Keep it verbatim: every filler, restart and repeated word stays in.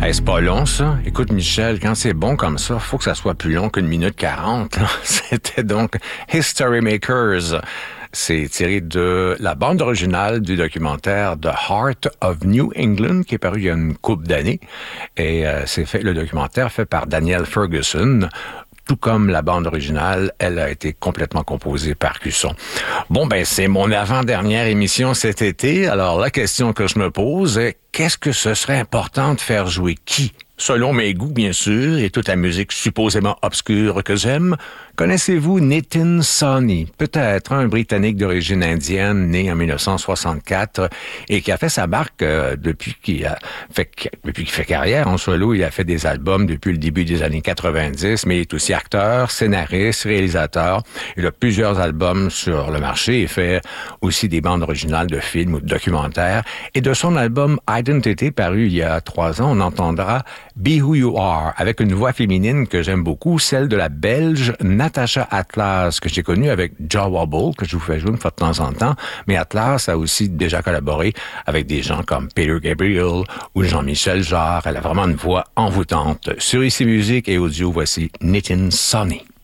Hey, c'est pas long, ça. Écoute, Michel, quand c'est bon comme ça, faut que ça soit plus long qu'une minute quarante. C'était donc History Makers. C'est tiré de la bande originale du documentaire The Heart of New England, qui est paru il y a une couple d'années. Et euh, c'est fait, le documentaire fait par Daniel Ferguson. Tout comme la bande originale, elle a été complètement composée par Cusson. Bon, ben, c'est mon avant-dernière émission cet été. Alors, la question que je me pose est, qu'est-ce que ce serait important de faire jouer qui? Selon mes goûts, bien sûr, et toute la musique supposément obscure que j'aime, connaissez-vous Nitin Sawhney? Peut-être un Britannique d'origine indienne, né en dix-neuf cent soixante-quatre, et qui a fait sa marque euh, depuis qu'il a fait, depuis qu'il fait carrière en solo. Il a fait des albums depuis le début des années quatre-vingt-dix, mais il est aussi acteur, scénariste, réalisateur. Il a plusieurs albums sur le marché et fait aussi des bandes originales de films ou de documentaires. Et de son album Identity, paru il y a trois ans, on entendra Be Who You Are, avec une voix féminine que j'aime beaucoup, celle de la Belge Natasha Atlas, que j'ai connue avec Jah Wobble, que je vous fais jouer une fois de temps en temps. Mais Atlas a aussi déjà collaboré avec des gens comme Peter Gabriel ou Jean-Michel Jarre. Elle a vraiment une voix envoûtante. Sur Ici Musique et Audio, voici Nitin Sawhney.